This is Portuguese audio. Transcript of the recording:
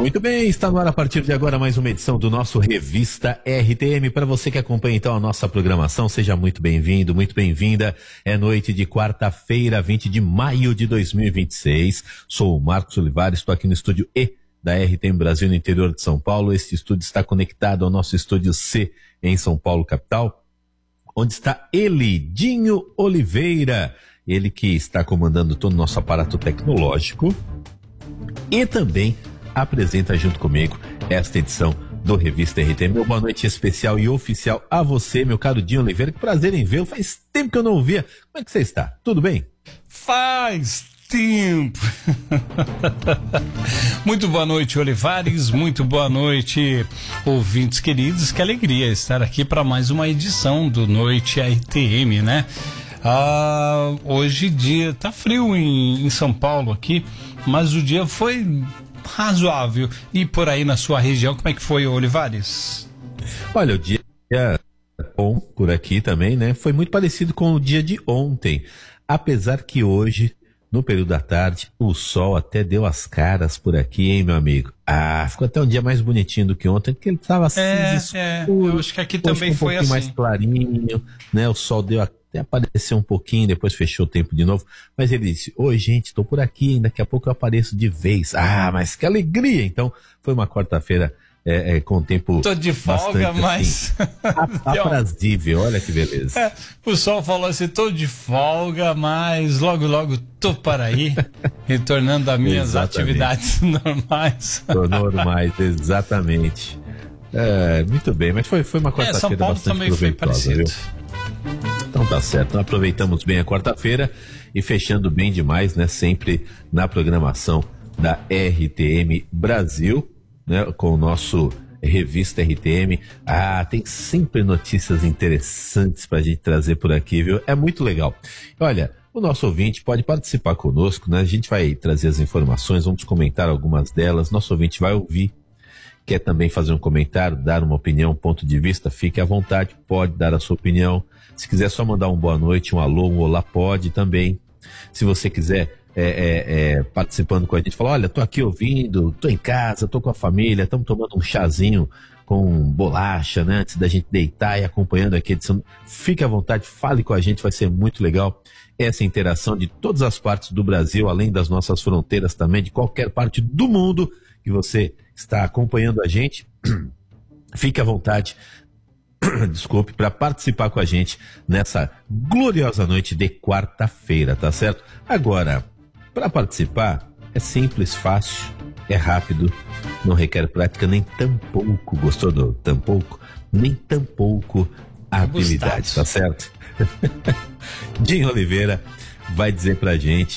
Muito bem, está no ar a partir de agora mais uma edição do nosso Revista RTM. Para você que acompanha então a nossa programação, seja muito bem-vindo, muito bem-vinda. É noite de quarta-feira, 20 de maio de 2026. Sou o Marcos Olivares, estou aqui no estúdio E da RTM Brasil, no interior de São Paulo. Este estúdio está conectado ao nosso estúdio C em São Paulo, capital, onde está ele, Dinho Oliveira. Ele que está comandando todo o nosso aparato tecnológico e também apresenta junto comigo esta edição do Revista RTM. Meu boa noite especial e oficial a você, meu caro Dinho Oliveira. Que prazer em vê-lo. Faz tempo que eu não ouvia. Como é que você está? Tudo bem? Faz tempo. Muito boa noite, Olivares. Muito boa noite, ouvintes queridos. Que alegria estar aqui para mais uma edição do Noite RTM, né? Hoje dia tá frio em São Paulo aqui, mas o dia foi razoável. E por aí na sua região, como é que foi, Olivares? Olha, o dia bom por aqui também, né? Foi muito parecido com o dia de ontem, apesar que hoje, no período da tarde, o sol até deu as caras por aqui, hein, meu amigo? Ficou até um dia mais bonitinho do que ontem, porque ele estava cinza escuro. Eu acho que aqui também foi assim. Mais clarinho, né? O sol deu até apareceu um pouquinho, depois fechou o tempo de novo, mas ele disse: oi gente, tô por aqui, hein? Daqui a pouco eu apareço de vez. Mas que alegria! Então foi uma quarta-feira com o tempo tô de folga, mas assim, aprazível, olha que beleza. O sol falou assim: tô de folga, mas logo tô para aí, retornando às minhas atividades normais. Normais, exatamente. Muito bem, mas foi uma quarta-feira São Paulo bastante também foi parecido. Viu? Então tá certo, então aproveitamos bem a quarta-feira e fechando bem demais, né? Sempre na programação da RTM Brasil, né? Com o nosso Revista RTM. Tem sempre notícias interessantes pra gente trazer por aqui, viu? É muito legal. Olha, o nosso ouvinte pode participar conosco, né? A gente vai trazer as informações, vamos comentar algumas delas, nosso ouvinte vai ouvir. Quer também fazer um comentário, dar uma opinião, um ponto de vista, fique à vontade, pode dar a sua opinião. Se quiser só mandar um boa noite, um alô, um olá, pode também. Se você quiser participando com a gente, falar: olha, tô aqui ouvindo, tô em casa, tô com a família, estamos tomando um chazinho com bolacha, né, antes da gente deitar e acompanhando aqui a edição. Fique à vontade, fale com a gente, vai ser muito legal essa interação de todas as partes do Brasil, além das nossas fronteiras também, de qualquer parte do mundo que você está acompanhando a gente. Fique à vontade, desculpe, para participar com a gente nessa gloriosa noite de quarta-feira, tá certo? Agora, para participar, é simples, fácil, é rápido, não requer prática nem tampouco, gostou do tampouco? Nem tampouco habilidade, tá certo? Dinho Oliveira vai dizer pra gente